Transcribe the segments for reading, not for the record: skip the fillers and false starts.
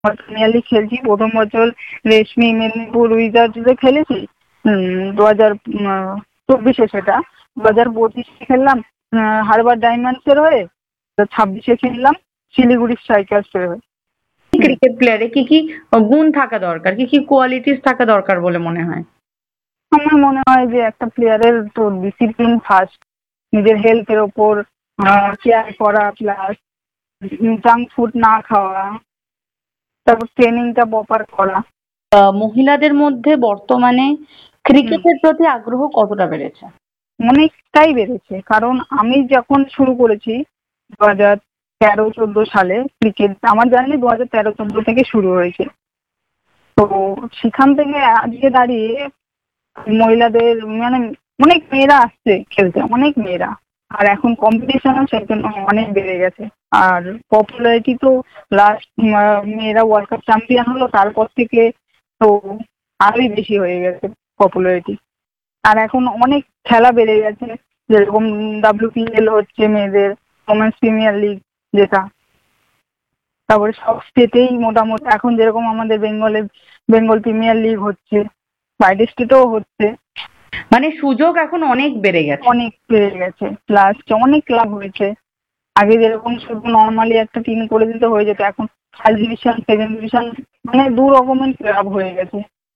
Premier league খেলছি। প্রথম বছর রেশমি মেদিনীপুর উইজার্ডসে খেলেছি 2024, সেটা 2025 খেললাম হারবার ডায়মন্ডসের হয়ে, 26 খেললাম শিলিগুড়ি স্ট্রাইকার্সের হয়ে। ক্রিকেট প্লেয়ারে কি কি গুণ থাকা দরকার, কি কি কোয়ালিটিস থাকা দরকার বলে মনে হয়? আমার মনে হয় যে একটা প্লেয়ারের তো ডিসিপ্লিন ফার্স্ট, নিজের হেলথের ওপর কেয়ার করা, প্লাস জাঙ্ক ফুড না খাওয়া, তারপর ট্রেনিংটা প্রপার করা। মহিলাদের মধ্যে বর্তমানে ক্রিকেটের প্রতি আগ্রহ কতটা বেড়েছে? অনেকটাই বেড়েছে, কারণ আমি যখন শুরু করেছি 2013-14 সালে ক্রিকেট, আমার জানি 2013-14 থেকে শুরু হয়েছে। তো সেখান থেকে আজকে দাঁড়িয়ে মহিলাদের মানে অনেক মেয়েরা আসছে খেলতে, অনেক মেয়েরা। আর এখন কম্পিটিশনও সেজন্য অনেক বেড়ে গেছে। আর পপুলারিটি তো লাস্ট মেয়েরা ওয়ার্ল্ড কাপ চ্যাম্পিয়ন হলো তারপর থেকে তো আরোই বেশি হয়ে গেছে পপুলারিটি। আর এখন অনেক খেলা বেড়ে গেছে, যেরকম WPL হচ্ছে মেয়েদের, ওমেন্স প্রিমিয়ার লিগ যেটা, তারপরে সব স্টেটেই মোটামুটি এখন যেরকম আমাদের বেঙ্গল প্রিমিয়ার লিগ হচ্ছে, বাইরের স্টেটেও হচ্ছে। মানে সুযোগ এখন অনেক বেড়ে গেছে, অনেক বেড়ে গেছে, প্লাস অনেক ক্লাব হয়েছে। আগে যেরকম শুধু নর্মালি একটা টিম করে দিতে হয়ে যেত, এখন ফার্স্ট ডিভিশন, সেকেন্ড ডিভিশন, মানে 2 রকমের ক্লাব হয়ে গেছে।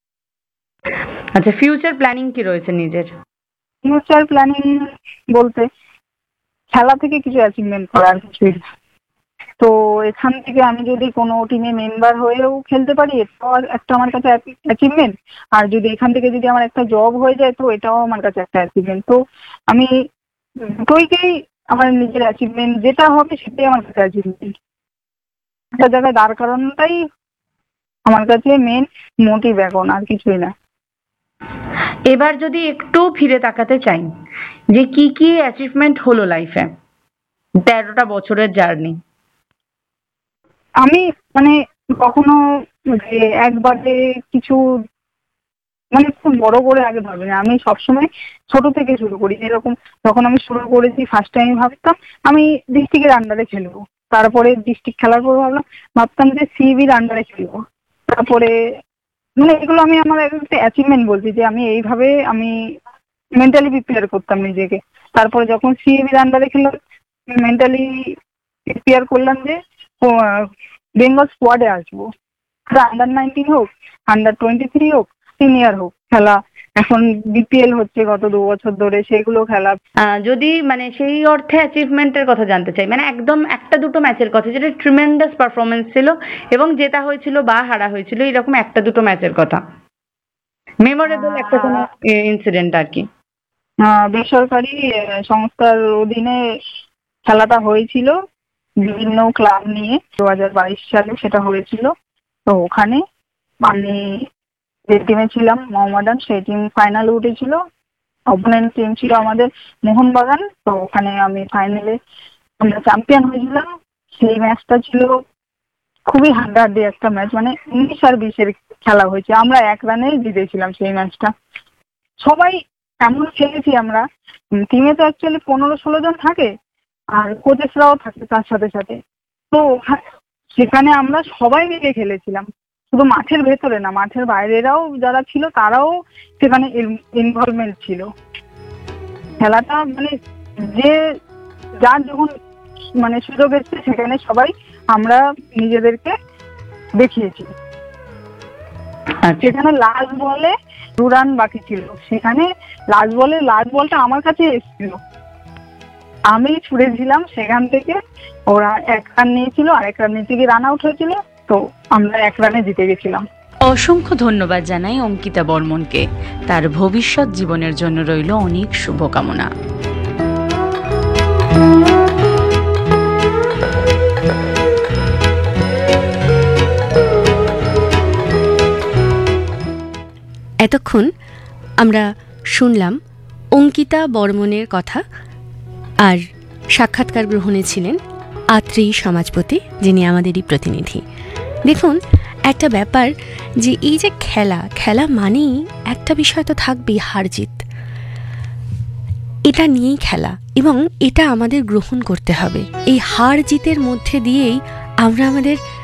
আচ্ছা, ফিউচার প্ল্যানিং কি রয়েছে নিজের? ফিউচার প্ল্যানিং বলতে খেলা থেকে কিছু অ্যাচিভমেন্ট করার কিছুই না। তো এখান থেকে আমি যদি কোনো টিমে মেম্বার হয়েও খেলতে পারি, এটাও একটা আমার কাছে অ্যাচিভমেন্ট। আর যদি এখান থেকে যদি আমার একটা জব হয়ে যায়, তো এটাও আমার কাছে একটা অ্যাচিভমেন্ট। তো আমি দুটোইকেই আমার নিজের অ্যাচিভমেন্ট, যেটা হবে সেটাই আমার কাছে অ্যাচিভমেন্ট। একটা জায়গায় দাঁড় করানোটাই আমার কাছে মেন মোটিভ, এখন আর কিছুই না। এবার যদি একটু ফিরে তাকাতে চাই, যে কি কি অ্যাচিভমেন্ট হলো লাইফে 13টা বছরের জার্নি? আমি মানে কখনো যে একবারে কিছু মানে খুব বড় করে আগে ভাবিনি। আমি সবসময় ছোট থেকে শুরু করি। যেরকম যখন আমি শুরু করেছি ফার্স্ট টাইম ভাবতাম আমি ডিস্ট্রিক্টের আন্ডারে খেলবো, তারপরে ডিস্ট্রিক্ট খেলার পর ভাবতাম যে সিবির আন্ডারে খেলবো। তারপরে মানে এগুলো আমি আমার একটা অ্যাচিভমেন্ট বলছি, যে আমি এইভাবে আমি মেন্টালি প্রিপেয়ার করতাম নিজেকে। তারপরে যখন সিবির আন্ডারে খেললাম, মেন্টালি প্রিপেয়ার করলাম যে বেঙ্গল স্কোয়াডে আসবো। আন্ডার 19 হোক, আন্ডার 23 হোক, সিনিয়র হোক, খেলা। এখন বিপিএল হচ্ছে গত 2 বছর ধরে, সেগুলো খেলা। যদি মানে সেই অর্থে অ্যাচিভমেন্টের কথা জানতে চাই, মানে একদম একটা দুটো ম্যাচের কথা যেটা ট্রিমেন্ডাস পারফরমেন্স ছিল এবং জেতা হয়েছিল বা হারা হয়েছিল, এরকম একটা দুটো ম্যাচের কথা, মেমোরেবল একটা কোনো ইনসিডেন্ট আর কি। বেসরকারি সংস্থার অধীনে খেলাটা হয়েছিল বিভিন্ন ক্লাব নিয়ে, 2022 সালে সেটা হয়েছিল। তো ওখানে আমি যে টিমে ছিলাম মোহামেডান, সেই টিম ফাইনালে উঠেছিল। অপোনেন্ট টিম ছিল আমাদের মোহনবাগান। তো ওখানে আমি ফাইনালে আমরা চ্যাম্পিয়ন হয়েছিলাম। সেই ম্যাচটা ছিল খুবই হাড্ডাহাড্ডি একটা ম্যাচ, মানে 19 আর 20 খেলা হয়েছে। আমরা 1 রানে জিতেছিলাম সেই ম্যাচটা। সবাই এমন খেলেছি আমরা, টিমে তো অ্যাকচুয়ালি 15-16 জন থাকে, আর কোচেসরাও থাকে তার সাথে সাথে। তো সেখানে আমরা সবাই মিলে খেলেছিলাম, শুধু মাঠের ভেতরে না, মাঠের বাইরেরাও যারা ছিল তারাও সেখানে ইনভলভমেন্ট ছিল। খেলাটা মানে যে যার যখন মানে সুযোগ এসছে, সেখানে সবাই আমরা নিজেদেরকে দেখিয়েছি। সেখানে লাস্ট বলে 2 রান বাকি ছিল, সেখানে লাস্ট বলটা আমার কাছে এসেছিল, আমি ছুড়েছিলাম সেখান থেকে। ওরা 1 রান নিয়েছিল, আর 1 রান নিতে গিয়ে রান আউট হয়েছিল। তো আমরা 1 রানে জিতে গেছিলাম। অসংখ্য ধন্যবাদ জানাই অঙ্কিতা বর্মনকে। তার ভবিষ্যৎ জীবনের জন্য রইল অনেক শুভকামনা। এতক্ষণ আমরা শুনলাম অঙ্কিতা বর্মনের কথা, আর সাক্ষাৎকার গ্রহণে ছিলেন আত্রেয়ী সমাজপতি, যিনি আমাদেরই প্রতিনিধি। দেখুন, একটা ব্যাপার যে এই যে খেলা মানেই একটা বিষয় তো থাকবেই, হার জিত। এটা নিয়েই খেলা, এবং এটা আমাদের গ্রহণ করতে হবে। এই হার জিতের মধ্যে দিয়েই আমরা আমাদের